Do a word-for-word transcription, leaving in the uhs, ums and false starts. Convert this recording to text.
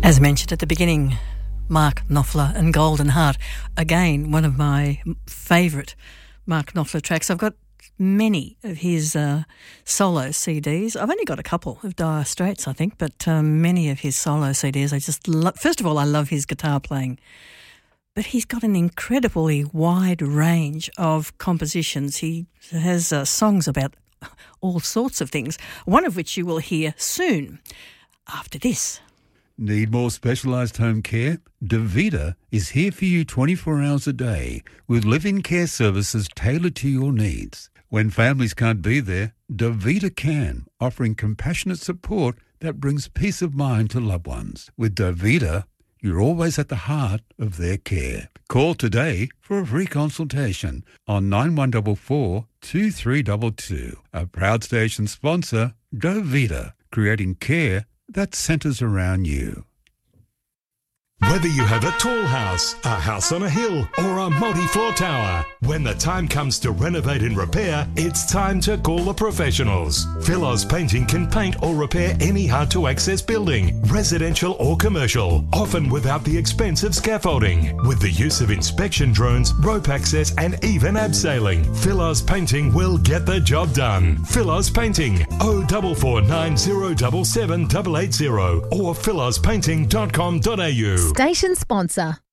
As mentioned at the beginning, Mark Knopfler and Golden Heart. Again, one of my favourite Mark Knopfler tracks. I've got many of his uh, solo C Ds. I've only got a couple of Dire Straits, I think, but um, many of his solo C Ds. I just love, first of all, I love his guitar playing, but he's got an incredibly wide range of compositions. He has uh, songs about all sorts of things, one of which you will hear soon after this. Need more specialised home care? Davita is here for you twenty-four hours a day with live-in care services tailored to your needs. When families can't be there, Davita can, offering compassionate support that brings peace of mind to loved ones. With Davita, you're always at the heart of their care. Call today for a free consultation on nine one four four, two three two two. A proud station sponsor, Davita, creating care that centres around you. Whether you have a tall house, a house on a hill, or a multi-floor tower, when the time comes to renovate and repair, it's time to call the professionals. Philos Painting can paint or repair any hard-to-access building, residential or commercial, often without the expense of scaffolding. With the use of inspection drones, rope access, and even abseiling, Philos Painting will get the job done. Philos Painting, oh four four nine zero seven seven eight eight zero or philos painting dot com dot a u. Station sponsor.